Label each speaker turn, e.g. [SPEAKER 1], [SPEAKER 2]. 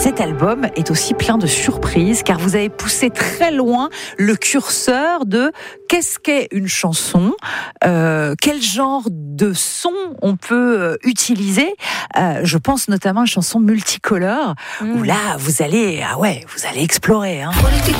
[SPEAKER 1] cet album est aussi plein de surprises car vous avez poussé très loin le curseur de qu'est-ce qu'est une chanson, quel genre de son on peut utiliser. Je pense notamment à une chanson multicolore où là vous allez explorer. Hein.